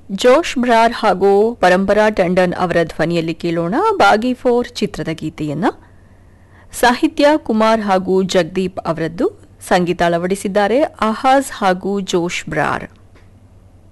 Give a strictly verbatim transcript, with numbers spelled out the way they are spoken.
ಜೋಶ್ ಬ್ರಾರ್ ಹಾಗೂ ಪರಂಪರಾ ಟಂಡನ್ ಅವರ ಧ್ವನಿಯಲ್ಲಿ ಕೇಳೋಣ ಬಾಗಿ ಫೋರ್ ಚಿತ್ರದ ಗೀತೆಯನ್ನ. ಸಾಹಿತ್ಯ ಕುಮಾರ್ ಹಾಗೂ ಜಗದೀಪ್ ಅವರದ್ದು, ಸಂಗೀತ ಅಳವಡಿಸಿದ್ದಾರೆ ಆಹಾಜ್ ಹಾಗೂ ಜೋಶ್ ಬ್ರಾರ್.